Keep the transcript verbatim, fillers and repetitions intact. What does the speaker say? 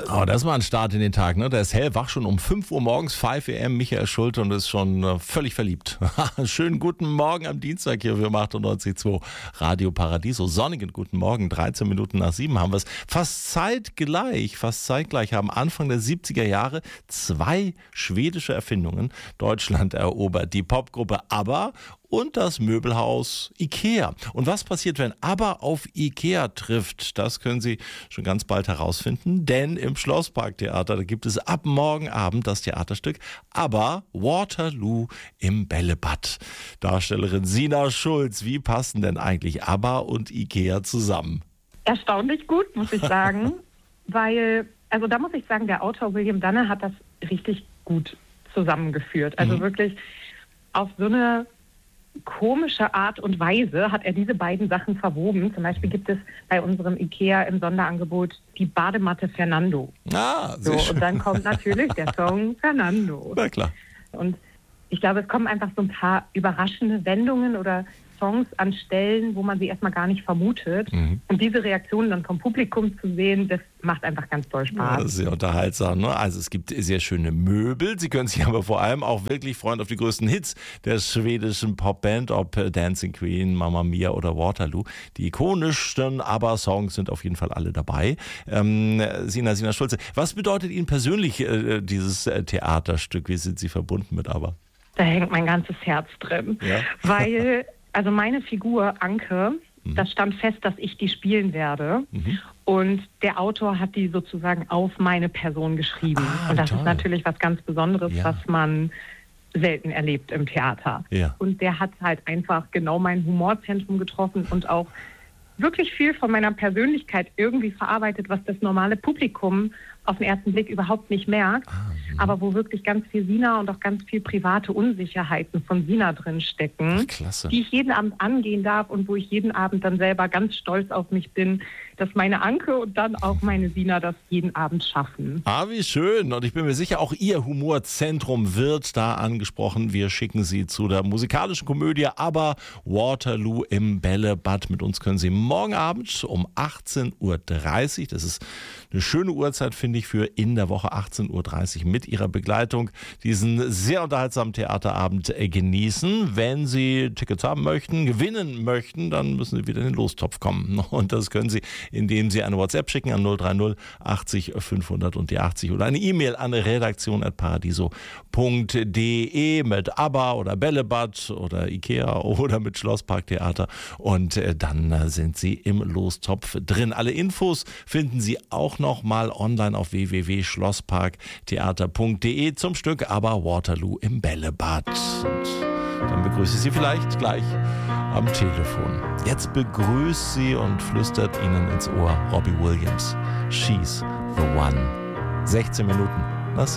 Oh, das ist mal ein Start in den Tag, ne? Der ist hellwach, schon um fünf Uhr morgens, fünf a m, Michael Schulte und ist schon äh, völlig verliebt. Schönen guten Morgen am Dienstag hier für achtundneunzig Komma zwei Radio Paradiso. Sonnigen guten Morgen, dreizehn Minuten nach sieben haben wir es. Fast zeitgleich, fast zeitgleich haben Anfang der siebziger Jahre zwei schwedische Erfindungen Deutschland erobert. Die Popgruppe ABBA und das Möbelhaus IKEA. Und was passiert, wenn ABBA auf IKEA trifft? Das können Sie schon ganz bald herausfinden, denn im Schlossparktheater, da gibt es ab morgen Abend das Theaterstück ABBA Waterloo im Bällebad. Darstellerin Sina Schulz, wie passen denn eigentlich ABBA und IKEA zusammen? Erstaunlich gut, muss ich sagen, weil, also da muss ich sagen, der Autor William Danner hat das richtig gut zusammengeführt. Also mhm. wirklich auf so eine komische Art und Weise hat er diese beiden Sachen verwoben. Zum Beispiel gibt es bei unserem IKEA im Sonderangebot die Badematte Fernando. Ah, sehr so, schön. Und dann kommt natürlich der Song Fernando. Na klar. Und ich glaube, es kommen einfach so ein paar überraschende Wendungen oder Songs an Stellen, wo man sie erstmal gar nicht vermutet. Mhm. Und diese Reaktionen dann vom Publikum zu sehen, das macht einfach ganz toll Spaß. Ja, das ist sehr unterhaltsam, ne? Also es gibt sehr schöne Möbel. Sie können sich aber vor allem auch wirklich freuen auf die größten Hits der schwedischen Popband, ob Dancing Queen, Mamma Mia oder Waterloo. Die ikonischsten ABBA-Songs sind auf jeden Fall alle dabei. Ähm, Sina, Sina Schulze, was bedeutet Ihnen persönlich äh, dieses äh, Theaterstück? Wie sind Sie verbunden mit ABBA? Da hängt mein ganzes Herz drin, ja? weil also meine Figur Anke, mhm. das stand fest, dass ich die spielen werde. Mhm. Und der Autor hat die sozusagen auf meine Person geschrieben. Ah, und das toll. Ist natürlich was ganz Besonderes, ja. was man selten erlebt im Theater. Ja. Und der hat halt einfach genau mein Humorzentrum getroffen und auch wirklich viel von meiner Persönlichkeit irgendwie verarbeitet, was das normale Publikum auf den ersten Blick überhaupt nicht merkt, ah, aber wo wirklich ganz viel Sina und auch ganz viel private Unsicherheiten von Sina drin stecken, Klasse. Die ich jeden Abend angehen darf und wo ich jeden Abend dann selber ganz stolz auf mich bin, dass meine Anke und dann auch meine Sina das jeden Abend schaffen. Ah, wie schön. Und ich bin mir sicher, auch Ihr Humorzentrum wird da angesprochen. Wir schicken Sie zu der musikalischen Komödie ABBA Waterloo im Bällebad. Mit uns können Sie morgen Abend um achtzehn Uhr dreißig, das ist eine schöne Uhrzeit, finde ich, für in der Woche achtzehn Uhr dreißig mit Ihrer Begleitung diesen sehr unterhaltsamen Theaterabend genießen. Wenn Sie Tickets haben möchten, gewinnen möchten, dann müssen Sie wieder in den Lostopf kommen. Und das können Sie, indem Sie eine WhatsApp schicken an null drei null achtzig fünfhundert und die achtzig oder eine E-Mail an redaktion at paradiso punkt de mit ABBA oder Bällebad oder IKEA oder mit Schlossparktheater. Und dann sind Sie im Lostopf drin. Alle Infos finden Sie auch noch mal online auf w w w punkt schlossparktheater punkt de zum Stück ABBA Waterloo im Bällebad. Und dann begrüße ich Sie vielleicht gleich am Telefon. Jetzt begrüßt sie und flüstert Ihnen ins Ohr Robbie Williams. She's the one. sechzehn Minuten